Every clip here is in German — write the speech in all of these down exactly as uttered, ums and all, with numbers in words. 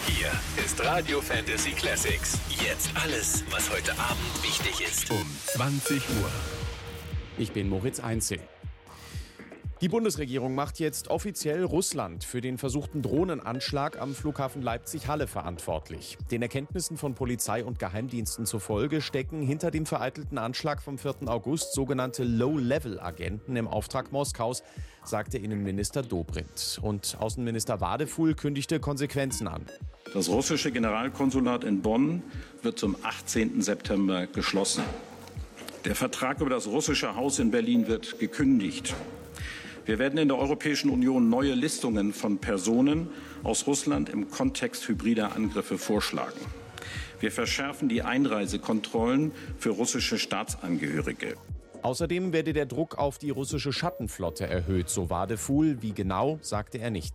Hier ist Radio Fantasy Classics. Jetzt alles, was heute Abend wichtig ist. Um zwanzig Uhr. Ich bin Moritz Einzel. Die Bundesregierung macht jetzt offiziell Russland für den versuchten Drohnenanschlag am Flughafen Leipzig-Halle verantwortlich. Den Erkenntnissen von Polizei und Geheimdiensten zufolge stecken hinter dem vereitelten Anschlag vom vierten August sogenannte Low-Level-Agenten im Auftrag Moskaus, sagte Innenminister Dobrindt. Und Außenminister Wadefuhl kündigte Konsequenzen an. Das russische Generalkonsulat in Bonn wird zum achtzehnten September geschlossen. Der Vertrag über das russische Haus in Berlin wird gekündigt. Wir werden in der Europäischen Union neue Listungen von Personen aus Russland im Kontext hybrider Angriffe vorschlagen. Wir verschärfen die Einreisekontrollen für russische Staatsangehörige. Außerdem werde der Druck auf die russische Schattenflotte erhöht, so Wadefuhl. Wie genau, sagte er nicht.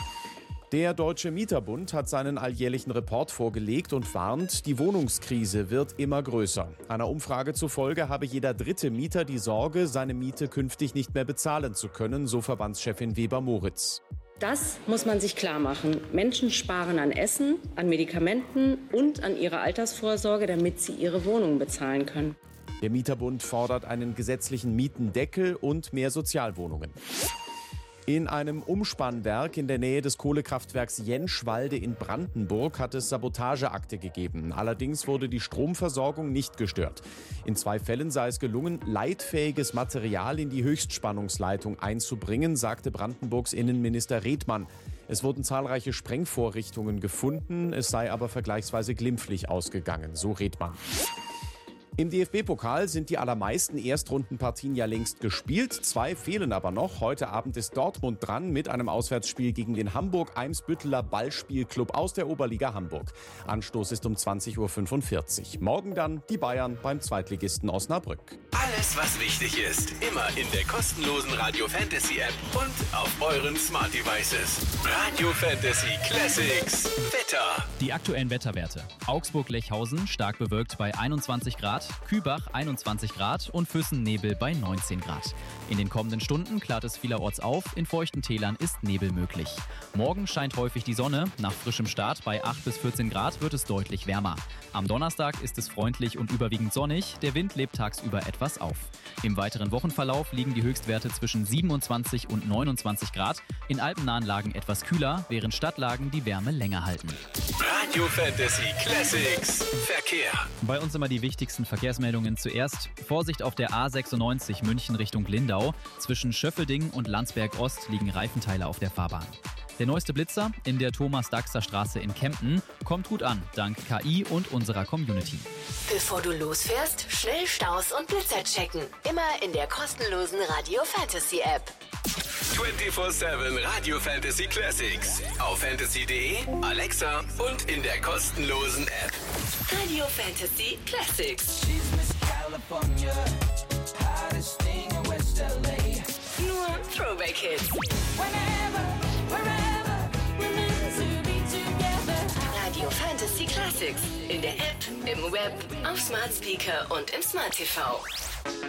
Der Deutsche Mieterbund hat seinen alljährlichen Report vorgelegt und warnt, die Wohnungskrise wird immer größer. Einer Umfrage zufolge habe jeder dritte Mieter die Sorge, seine Miete künftig nicht mehr bezahlen zu können, so Verbandschefin Weber-Moritz. Das muss man sich klar machen. Menschen sparen an Essen, an Medikamenten und an ihrer Altersvorsorge, damit sie ihre Wohnung bezahlen können. Der Mieterbund fordert einen gesetzlichen Mietendeckel und mehr Sozialwohnungen. In einem Umspannwerk in der Nähe des Kohlekraftwerks Jenschwalde in Brandenburg hat es Sabotageakte gegeben. Allerdings wurde die Stromversorgung nicht gestört. In zwei Fällen sei es gelungen, leitfähiges Material in die Höchstspannungsleitung einzubringen, sagte Brandenburgs Innenminister Redmann. Es wurden zahlreiche Sprengvorrichtungen gefunden, es sei aber vergleichsweise glimpflich ausgegangen, so Redmann. Im D F B-Pokal sind die allermeisten Erstrundenpartien ja längst gespielt. Zwei fehlen aber noch. Heute Abend ist Dortmund dran mit einem Auswärtsspiel gegen den Hamburg-Eimsbütteler Ballspielclub aus der Oberliga Hamburg. Anstoß ist um zwanzig Uhr fünfundvierzig. Morgen dann die Bayern beim Zweitligisten Osnabrück. Alles, was wichtig ist, immer in der kostenlosen Radio Fantasy App und auf euren Smart Devices. Radio Fantasy Classics. Wetter. Die aktuellen Wetterwerte. Augsburg-Lechhausen stark bewölkt bei einundzwanzig Grad, Kübach einundzwanzig Grad und Füssen-Nebel bei neunzehn Grad. In den kommenden Stunden klart es vielerorts auf, in feuchten Tälern ist Nebel möglich. Morgen scheint häufig die Sonne, nach frischem Start bei acht bis vierzehn Grad wird es deutlich wärmer. Am Donnerstag ist es freundlich und überwiegend sonnig, der Wind lebt tagsüber etwas auf. Im weiteren Wochenverlauf liegen die Höchstwerte zwischen siebenundzwanzig und neunundzwanzig Grad, in alpennahen Lagen etwas kühler, während Stadtlagen die Wärme länger halten. Radio Fantasy Classics Verkehr. Bei uns immer die wichtigsten Verkehrsmeldungen zuerst. Vorsicht auf der A sechsundneunzig München Richtung Lindau. Zwischen Schöffelding und Landsberg Ost liegen Reifenteile auf der Fahrbahn. Der neueste Blitzer in der Thomas-Daxter-Straße in Kempten kommt gut an, dank K I und unserer Community. Bevor du losfährst, schnell Staus und Blitzer checken. Immer in der kostenlosen Radio Fantasy App. vierundzwanzig sieben Radio Fantasy Classics. Auf fantasy punkt de, Alexa und in der kostenlosen App. Radio Fantasy Classics. Nur Throwback Hits. Radio Fantasy Classics. In der App, im Web, auf Smart Speaker und im Smart T V.